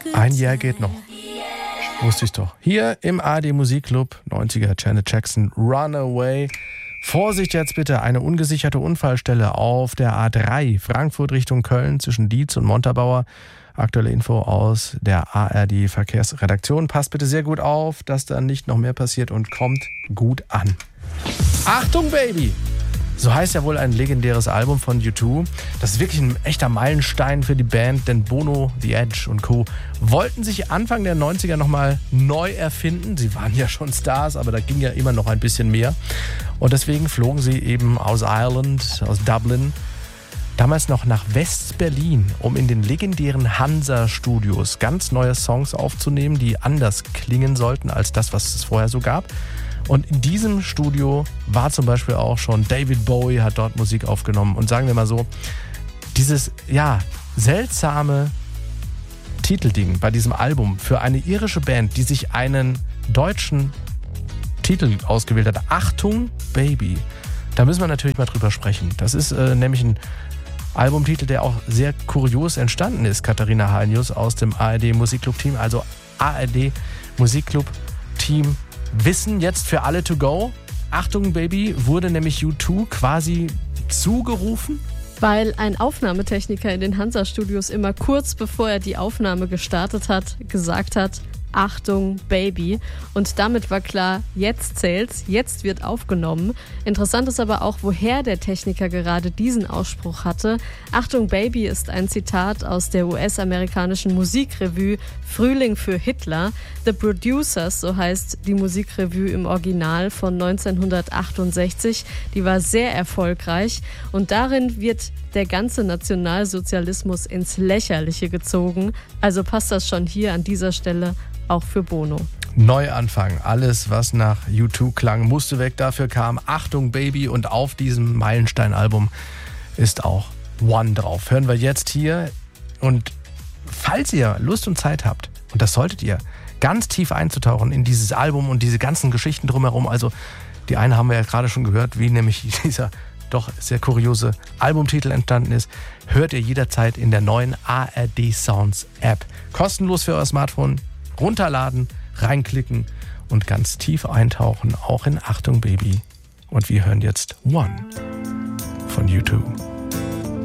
Ein Jahr geht noch. Wusste ich doch. Hier im ARD Musikclub 90er Janet Jackson Runaway. Vorsicht jetzt bitte, eine ungesicherte Unfallstelle auf der A3 Frankfurt Richtung Köln zwischen Dietz und Montabaur. Aktuelle Info aus der ARD Verkehrsredaktion. Passt bitte sehr gut auf, dass da nicht noch mehr passiert und kommt gut an. Achtung, Baby! So heißt ja wohl ein legendäres Album von U2. Das ist wirklich ein echter Meilenstein für die Band, denn Bono, The Edge und Co. wollten sich Anfang der 90er nochmal neu erfinden. Sie waren ja schon Stars, aber da ging ja immer noch ein bisschen mehr. Und deswegen flogen sie eben aus Ireland, aus Dublin, damals noch nach West-Berlin, um in den legendären Hansa-Studios ganz neue Songs aufzunehmen, die anders klingen sollten als das, was es vorher so gab. Und in diesem Studio war zum Beispiel auch schon David Bowie, hat dort Musik aufgenommen. Und sagen wir mal so, dieses seltsame Titelding bei diesem Album für eine irische Band, die sich einen deutschen Titel ausgewählt hat, Achtung, Baby, da müssen wir natürlich mal drüber sprechen. Das ist nämlich ein Albumtitel, der auch sehr kurios entstanden ist, Katharina Heinius aus dem ARD Musikclub-Team, also ARD Musikclub-Team Wissen jetzt für alle to go. Achtung, Baby, wurde nämlich U2 quasi zugerufen? Weil ein Aufnahmetechniker in den Hansa-Studios immer kurz bevor er die Aufnahme gestartet hat, gesagt hat, Achtung, Baby. Und damit war klar, jetzt zählt's, jetzt wird aufgenommen. Interessant ist aber auch, woher der Techniker gerade diesen Ausspruch hatte. Achtung, Baby ist ein Zitat aus der US-amerikanischen Musikrevue Frühling für Hitler. The Producers, so heißt die Musikrevue im Original von 1968. Die war sehr erfolgreich und darin wird der ganze Nationalsozialismus ins Lächerliche gezogen. Also passt das schon hier an dieser Stelle auch für Bono. Neuanfang. Alles, was nach U2 klang, musste weg. Dafür kam Achtung, Baby. Und auf diesem Meilenstein-Album ist auch One drauf. Hören wir jetzt hier. Und falls ihr Lust und Zeit habt, und das solltet ihr, ganz tief einzutauchen in dieses Album und diese ganzen Geschichten drumherum. Also die eine haben wir ja gerade schon gehört, wie nämlich dieser doch sehr kuriose Albumtitel entstanden ist, hört ihr jederzeit in der neuen ARD Sounds App. Kostenlos für euer Smartphone. Runterladen, reinklicken und ganz tief eintauchen, auch in Achtung Baby. Und wir hören jetzt One von U2.